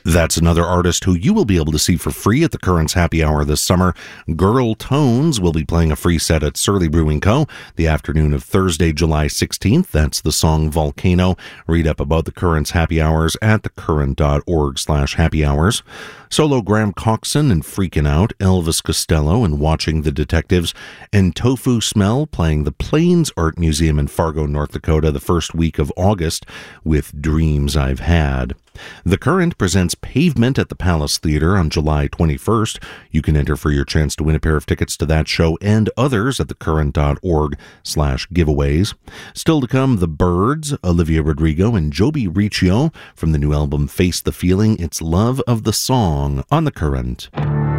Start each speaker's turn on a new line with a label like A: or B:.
A: That's another artist who you will be able to see for free at the Currents Happy Hour this summer. Girl Tones will be playing a free set at Surly Brewing Co. the afternoon of Thursday, July 16th. That's the song Volcano. Read up about the Currents Happy Hours at thecurrent.org/happy hours. Solo Graham Coxon and Freakin' Out, Elvis Costello and Watching the Detectives, and Tofu Smell playing the Plains Art Museum in Fargo, North Dakota the first week of August with Dreams I've Had. The Current presents Pavement at the Palace Theatre on July 21st. You can enter for your chance to win a pair of tickets to that show and others at thecurrent.org/giveaways. Still to come, The Birds, Olivia Rodrigo and Joby Riccio from the new album Face the Feeling. It's Love of the Song on The Current.